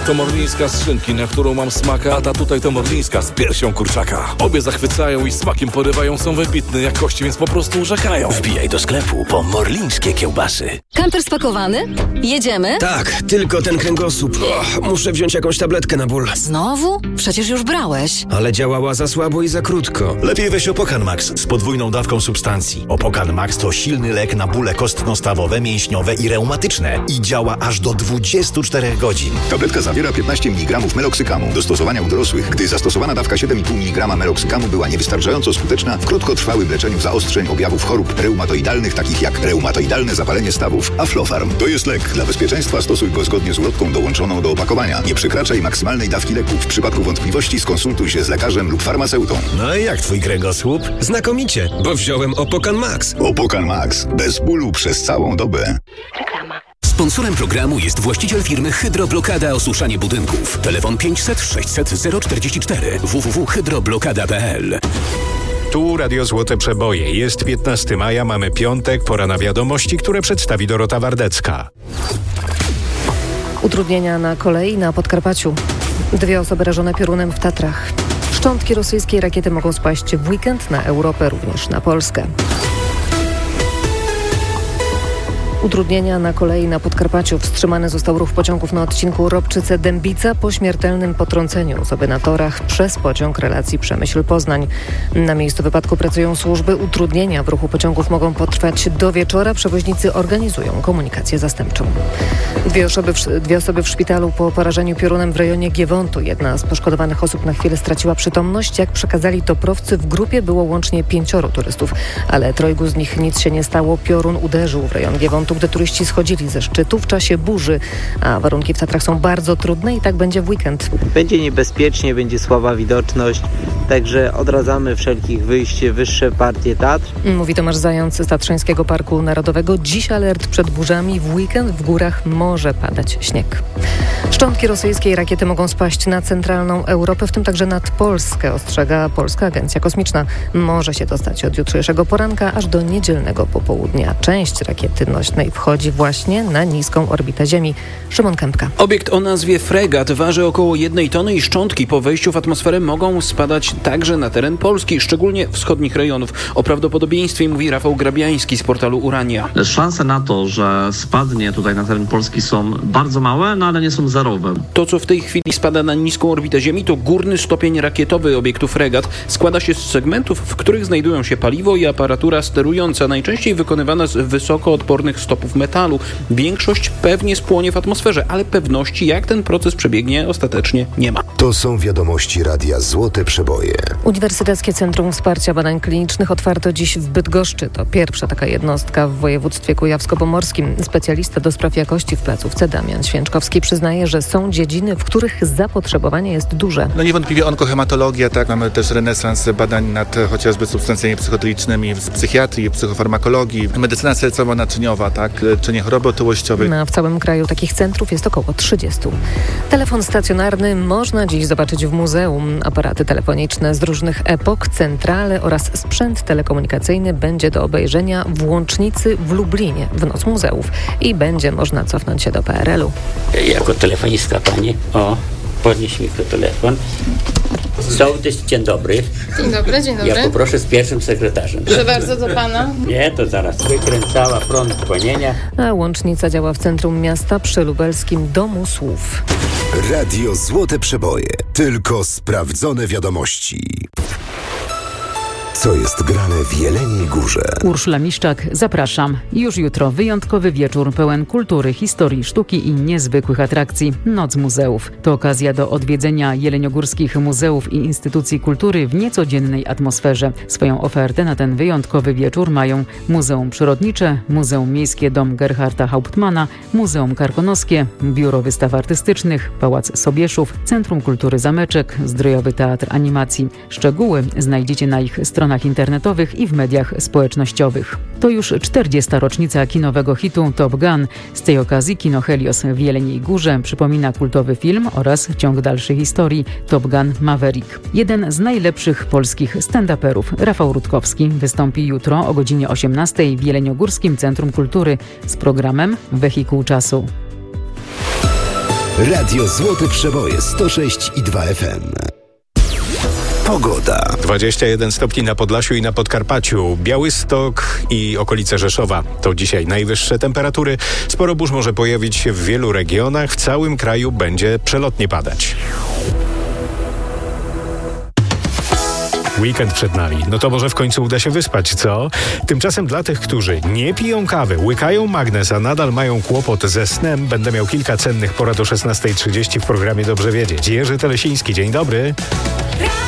To morlińska z szynki, na którą mam smaka, a ta tutaj to morlińska z piersią kurczaka. Obie zachwycają i smakiem porywają, są wybitne jakości, więc po prostu urzekają. Wbijaj do sklepu po morlińskie kiełbasy. Kamper spakowany? Jedziemy? Tak, tylko ten kręgosłup. Muszę wziąć jakąś tabletkę na ból. Znowu? Przecież już brałeś. Ale działała za słabo i za krótko. Lepiej weź Opokan Max z podwójną dawką substancji. Opokan Max to silny lek na bóle kostno-stawowe, mięśniowe i reumatyczne i działa aż do 24 godzin. Tabletka zawiera 15 mg meloksykamu. Do stosowania u dorosłych, gdy zastosowana dawka 7,5 mg meloksykamu była niewystarczająco skuteczna w krótkotrwałym leczeniu zaostrzeń objawów chorób reumatoidalnych, takich jak reumatoidalne zapalenie stawów. Aflofarm to jest lek. Dla bezpieczeństwa stosuj go zgodnie z ulotką dołączoną do opakowania. Nie przekraczaj maksymalnej dawki leku. W przypadku wątpliwości skonsultuj się z lekarzem lub farmaceutą. No i jak twój kręgosłup? Znakomicie, bo wziąłem Opokan Max. Opokan Max. Bez bólu przez całą dobę. Reklama. Sponsorem programu jest właściciel firmy Hydroblokada Osuszanie Budynków. Telefon 500 600 044 www.hydroblokada.pl. Tu Radio Złote Przeboje. Jest 15 maja, mamy piątek, pora na wiadomości, które przedstawi Dorota Wardecka. Utrudnienia na kolei na Podkarpaciu. 2 osoby rażone piorunem w Tatrach. Szczątki rosyjskiej rakiety mogą spaść w weekend na Europę, również na Polskę. Utrudnienia na kolei na Podkarpaciu. Wstrzymany został ruch pociągów na odcinku Robczyce-Dębica po śmiertelnym potrąceniu osoby na torach przez pociąg relacji Przemyśl-Poznań. Na miejscu wypadku pracują służby. Utrudnienia w ruchu pociągów mogą potrwać do wieczora. Przewoźnicy organizują komunikację zastępczą. 2 osoby w szpitalu po porażeniu piorunem w rejonie Giewontu. Jedna z poszkodowanych osób na chwilę straciła przytomność. Jak przekazali toprowcy, w grupie było łącznie 5 turystów, ale 3 z nich nic się nie stało. Piorun uderzył w rejon Giewontu, gdy turyści schodzili ze szczytu w czasie burzy, a warunki w Tatrach są bardzo trudne i tak będzie w weekend. Będzie niebezpiecznie, będzie słaba widoczność, także odradzamy wszelkich wyjść w wyższe partie Tatr. Mówi Tomasz Zając z Tatrzańskiego Parku Narodowego. Dziś alert przed burzami. W weekend w górach może padać śnieg. Szczątki rosyjskiej rakiety mogą spaść na centralną Europę, w tym także nad Polskę, ostrzega Polska Agencja Kosmiczna. Może się to stać od jutrzejszego poranka aż do niedzielnego popołudnia. Część rakiety nośnej wchodzi właśnie na niską orbitę Ziemi. Szymon Kępka. Obiekt o nazwie Fregat waży około 1 tony i szczątki po wejściu w atmosferę mogą spadać także na teren Polski, szczególnie wschodnich rejonów. O prawdopodobieństwie mówi Rafał Grabiański z portalu Urania. Szanse na to, że spadnie tutaj na teren Polski są bardzo małe, no ale nie są zerowe. To, co w tej chwili spada na niską orbitę Ziemi, to górny stopień rakietowy obiektu Fregat. Składa się z segmentów, w których znajdują się paliwo i aparatura sterująca, najczęściej wykonywana z wysokoodpornych stopów metalu. Większość pewnie spłonie w atmosferze, ale pewności, jak ten proces przebiegnie, ostatecznie nie ma. To są wiadomości Radia Złote Przeboje. Uniwersyteckie Centrum Wsparcia Badań Klinicznych otwarto dziś w Bydgoszczy. To pierwsza taka jednostka w województwie kujawsko-pomorskim. Specjalista do spraw jakości w placówce Damian Święczkowski przyznaje, że są dziedziny, w których zapotrzebowanie jest duże. No niewątpliwie onkohematologia, tak, mamy też renesans badań nad chociażby substancjami psychotycznymi z psychiatrii, psychofarmakologii, medycyna sercowo-naczyniowa, tak, leczenie choroby otyłościowej. W całym kraju takich centrów jest około 30. Telefon stacjonarny można dziś zobaczyć w muzeum. Aparaty telefoniczne z różnych epok, centrale oraz sprzęt telekomunikacyjny będzie do obejrzenia w Łącznicy w Lublinie w Noc Muzeów i będzie można cofnąć się do PRL-u. Jako telefonistka pani, podnieś mikrotelefon. Sołtys, dzień dobry. Dzień dobry, dzień dobry. Ja poproszę z pierwszym sekretarzem. Proszę bardzo, do pana. Nie, to zaraz wykręcała prąd dzwonienia. A Łącznica działa w centrum miasta przy lubelskim Domu Słów. Radio Złote Przeboje. Tylko sprawdzone wiadomości. Co jest grane w Jeleniej Górze? Urszula Miszczak, zapraszam. Już jutro wyjątkowy wieczór pełen kultury, historii, sztuki i niezwykłych atrakcji. Noc Muzeów. To okazja do odwiedzenia jeleniogórskich muzeów i instytucji kultury w niecodziennej atmosferze. Swoją ofertę na ten wyjątkowy wieczór mają Muzeum Przyrodnicze, Muzeum Miejskie Dom Gerharda Hauptmana, Muzeum Karkonoskie, Biuro Wystaw Artystycznych, Pałac Sobieszów, Centrum Kultury Zameczek, Zdrojowy Teatr Animacji. Szczegóły znajdziecie na ich stronach internetowych i w mediach społecznościowych. To już 40. rocznica kinowego hitu Top Gun. Z tej okazji Kino Helios w Jeleniej Górze przypomina kultowy film oraz ciąg dalszej historii Top Gun Maverick. Jeden z najlepszych polskich stand-uperów, Rafał Rutkowski, wystąpi jutro o godzinie 18 w Jeleniogórskim Centrum Kultury z programem Wehikuł Czasu. Radio Złote Przeboje 106,2 FM. Pogoda. 21 stopni na Podlasiu i na Podkarpaciu. Białystok i okolice Rzeszowa. To dzisiaj najwyższe temperatury. Sporo burz może pojawić się w wielu regionach. W całym kraju będzie przelotnie padać. Weekend przed nami. No to może w końcu uda się wyspać, co? Tymczasem dla tych, którzy nie piją kawy, łykają magnes, a nadal mają kłopot ze snem, będę miał kilka cennych porad o 16:30 w programie Dobrze Wiedzieć. Jerzy Telesiński, dzień dobry.